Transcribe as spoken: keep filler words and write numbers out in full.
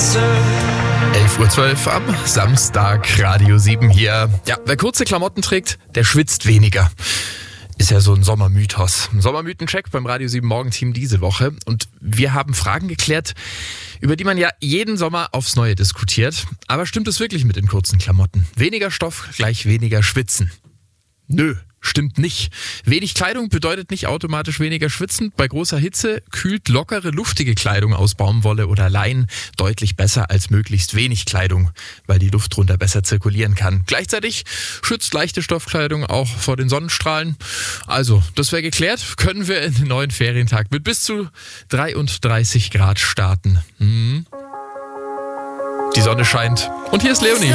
elf Uhr zwölf am Samstag, Radio sieben hier. Ja, wer kurze Klamotten trägt, der schwitzt weniger. Ist ja so ein Sommermythos. Ein Sommermythencheck beim Radio sieben Morgenteam diese Woche. Und wir haben Fragen geklärt, über die man ja jeden Sommer aufs Neue diskutiert. Aber stimmt es wirklich mit den kurzen Klamotten? Weniger Stoff gleich weniger Schwitzen? Nö. Stimmt nicht. Wenig Kleidung bedeutet nicht automatisch weniger Schwitzen. Bei großer Hitze kühlt lockere, luftige Kleidung aus Baumwolle oder Leinen deutlich besser als möglichst wenig Kleidung, weil die Luft drunter besser zirkulieren kann. Gleichzeitig schützt leichte Stoffkleidung auch vor den Sonnenstrahlen. Also, das wäre geklärt. Können wir in den neuen Ferientag mit bis zu dreiunddreißig Grad starten. Hm. Die Sonne scheint. Und hier ist Leonie.